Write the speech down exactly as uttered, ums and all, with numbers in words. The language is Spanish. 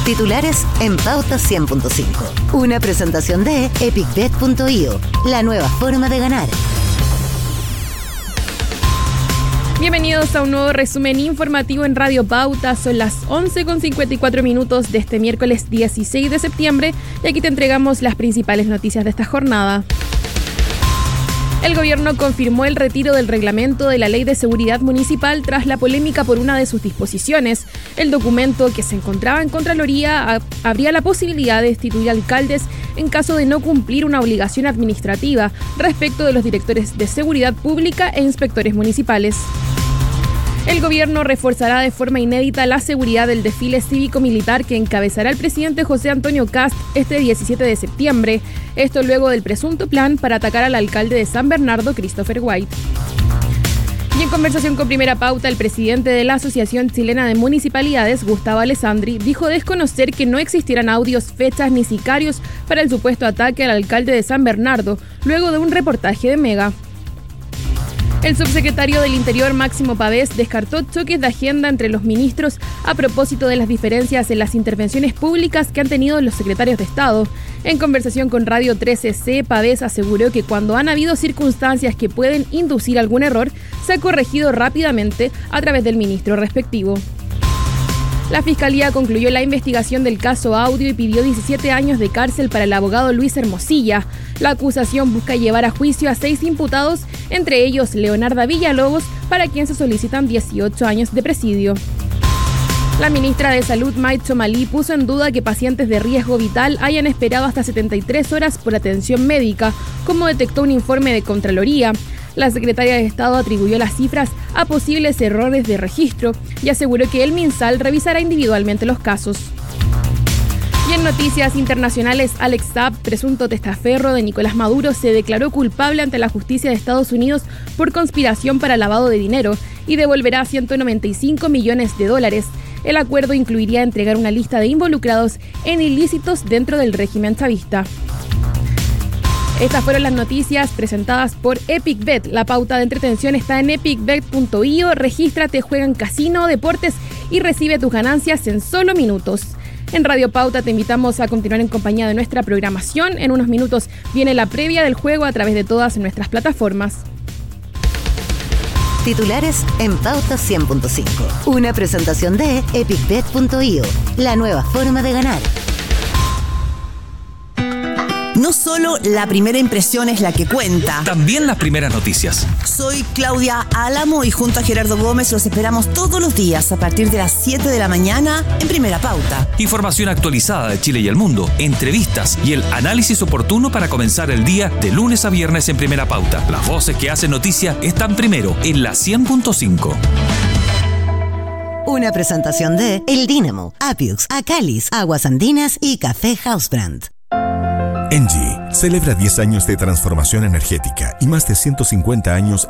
Titulares en Pauta cien punto cinco. Una presentación de epic bet punto io, la nueva forma de ganar. Bienvenidos a un nuevo resumen informativo en Radio Pauta. Son las once con cincuenta y cuatro minutos de este miércoles dieciséis de septiembre y aquí te entregamos las principales noticias de esta jornada. El gobierno confirmó el retiro del reglamento de la Ley de Seguridad Municipal tras la polémica por una de sus disposiciones. El documento, que se encontraba en Contraloría, abría la posibilidad de destituir alcaldes en caso de no cumplir una obligación administrativa respecto de los directores de seguridad pública e inspectores municipales. El gobierno reforzará de forma inédita la seguridad del desfile cívico-militar que encabezará el presidente José Antonio Kast este diecisiete de septiembre. Esto luego del presunto plan para atacar al alcalde de San Bernardo, Christopher White. Y en conversación con Primera Pauta, el presidente de la Asociación Chilena de Municipalidades, Gustavo Alessandri, dijo desconocer que no existieran audios, fechas ni sicarios para el supuesto ataque al alcalde de San Bernardo, luego de un reportaje de Mega. El subsecretario del Interior, Máximo Pavés, descartó choques de agenda entre los ministros a propósito de las diferencias en las intervenciones públicas que han tenido los secretarios de Estado. En conversación con Radio trece ce, Pavés aseguró que cuando han habido circunstancias que pueden inducir algún error, se ha corregido rápidamente a través del ministro respectivo. La Fiscalía concluyó la investigación del caso Audio y pidió diecisiete años de cárcel para el abogado Luis Hermosilla. La acusación busca llevar a juicio a seis imputados, entre ellos Leonarda Villalobos, para quien se solicitan dieciocho años de presidio. La ministra de Salud, Maicho Malí, puso en duda que pacientes de riesgo vital hayan esperado hasta setenta y tres horas por atención médica, como detectó un informe de Contraloría. La secretaria de Estado atribuyó las cifras a posibles errores de registro y aseguró que el MinSal revisará individualmente los casos. Y en noticias internacionales, Alex Saab, presunto testaferro de Nicolás Maduro, se declaró culpable ante la justicia de Estados Unidos por conspiración para lavado de dinero y devolverá ciento noventa y cinco millones de dólares. El acuerdo incluiría entregar una lista de involucrados en ilícitos dentro del régimen chavista. Estas fueron las noticias presentadas por Epic Bet. La pauta de entretención está en epic bet punto io. Regístrate, juega en casino, deportes y recibe tus ganancias en solo minutos. En Radio Pauta te invitamos a continuar en compañía de nuestra programación. En unos minutos viene la previa del juego a través de todas nuestras plataformas. Titulares en Pauta cien punto cinco. Una presentación de epic bet punto io, la nueva forma de ganar. No solo la primera impresión es la que cuenta. También las primeras noticias. Soy Claudia Álamo y junto a Gerardo Gómez los esperamos todos los días a partir de las siete de la mañana en Primera Pauta. Información actualizada de Chile y el mundo, entrevistas y el análisis oportuno para comenzar el día de lunes a viernes en Primera Pauta. Las voces que hacen noticia están primero en la cien punto cinco. Una presentación de El Dínamo, Apiux, Acalis, Aguas Andinas y Café Housebrand. Engie celebra diez años de transformación energética y más de ciento cincuenta años